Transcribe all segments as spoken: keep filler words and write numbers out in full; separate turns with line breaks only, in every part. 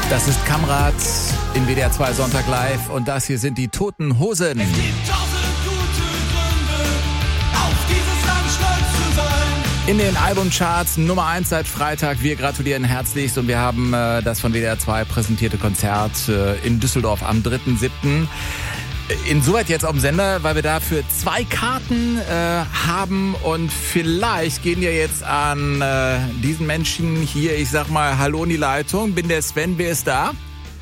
Das ist Kamrat in W D R zwei Sonntag live und das hier sind die Toten Hosen.
Es gibt tausend gute Gründe, auf dieses Land stolz zu sein.
In den Albumcharts Nummer eins seit Freitag. Wir gratulieren herzlichst und wir haben äh, das von W D R zwei präsentierte Konzert äh, in Düsseldorf am dritten siebten Insoweit jetzt auf dem Sender, weil wir dafür zwei Karten äh, haben und vielleicht gehen wir jetzt an äh, diesen Menschen hier, ich sag mal, hallo in die Leitung, bin der Sven, wer ist da?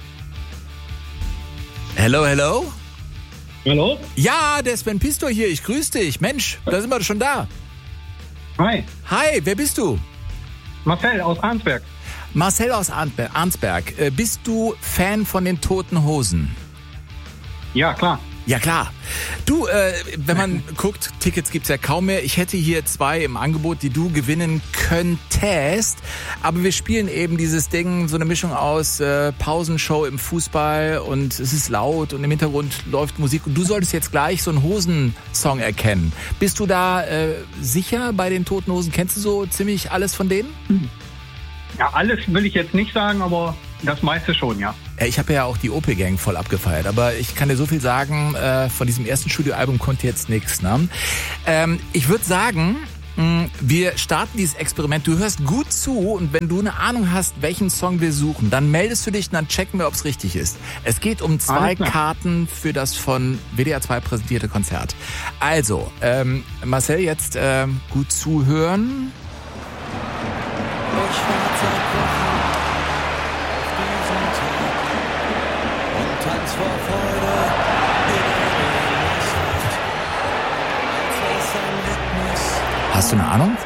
Hello, hello?
Hallo?
Ja, der Sven Pistor hier, ich grüße dich. Mensch, da sind wir doch schon da.
Hi.
Hi, wer bist du?
Marcel aus Arnsberg.
Marcel aus Arnsberg. Äh, bist du Fan von den Toten Hosen?
Ja, klar.
Ja, klar. Du, äh, wenn man guckt, Tickets gibt's ja kaum mehr. Ich hätte hier zwei im Angebot, die du gewinnen könntest. Aber wir spielen eben dieses Ding, so eine Mischung aus äh, Pausenshow im Fußball und es ist laut und im Hintergrund läuft Musik. Und du solltest jetzt gleich so einen Hosensong erkennen. Bist du da äh, sicher bei den Toten Hosen? Kennst du so ziemlich alles von denen?
Ja, alles will ich jetzt nicht sagen, aber das meiste schon, ja.
Ich habe ja auch die Opel-Gang voll abgefeiert, aber ich kann dir so viel sagen, äh, von diesem ersten Studioalbum kommt jetzt nichts. Ne? Ähm, ich würde sagen, mh, wir starten dieses Experiment. Du hörst gut zu und wenn du eine Ahnung hast, welchen Song wir suchen, dann meldest du dich und dann checken wir, ob es richtig ist. Es geht um zwei Karten für das von W D R zwei präsentierte Konzert. Also, ähm, Marcel, jetzt ähm, gut zuhören.
Ich warte Tanz vor Freude
Hast du eine Ahnung?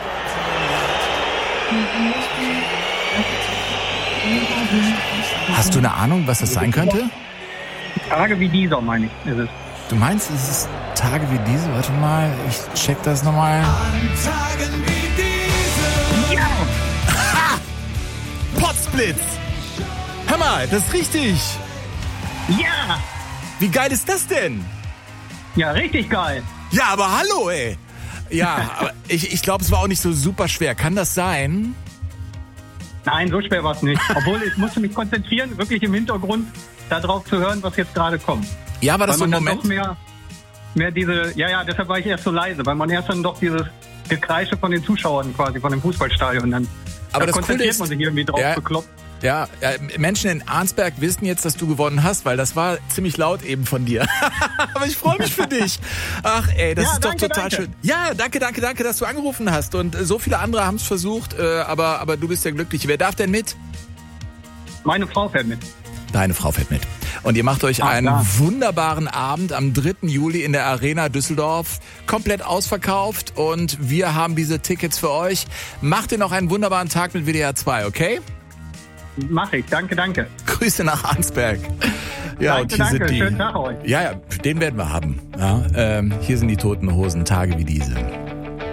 Hast du eine Ahnung, was das sein könnte?
Tage wie dieser, meine ich, ist es.
Du meinst, es ist Tage wie diese? Warte mal, ich check das nochmal.
An Tagen wie diese.
Ja!
Ha! Potzblitz! Hör mal, das ist richtig!
Ja!
Wie geil ist das denn?
Ja, richtig geil.
Ja, aber hallo, ey. Ja, aber ich, ich glaube, es war auch nicht so super schwer. Kann das sein?
Nein, so schwer war es nicht. Obwohl, ich musste mich konzentrieren, wirklich im Hintergrund darauf zu hören, was jetzt gerade kommt.
Ja, war das
weil
so ein
man
Moment?
Dann doch mehr, mehr diese, ja, ja, deshalb war ich erst so leise, weil man erst dann doch dieses Gekreische von den Zuschauern quasi, von dem Fußballstadion dann.
Aber
da
das
konzentriert
Coole ist,
man sich irgendwie drauf
ja,
bekloppt.
Ja, ja, Menschen in Arnsberg wissen jetzt, dass du gewonnen hast, weil das war ziemlich laut eben von dir. Aber ich freue mich für dich. Ach ey, das
Ja,
ist
danke,
doch total
danke.
schön. Ja, danke, danke, danke, dass du angerufen hast. Und äh, so viele andere haben es versucht, äh, aber, aber du bist der Glückliche. Wer darf denn mit?
Meine Frau fährt mit.
Deine Frau fährt mit. Und ihr macht euch
Ah,
einen
klar.
wunderbaren Abend am dritten Juli in der Arena Düsseldorf. Komplett ausverkauft und wir haben diese Tickets für euch. Macht ihr noch einen wunderbaren Tag mit W D R zwei, okay?
Mach ich, danke, danke.
Grüße nach Arnsberg. Ja,
Danke,
und hier
danke,
sind die.
schönen Tag euch.
Ja, ja, den werden wir haben. Ja, ähm, hier sind die Toten Hosen, Tage wie diese.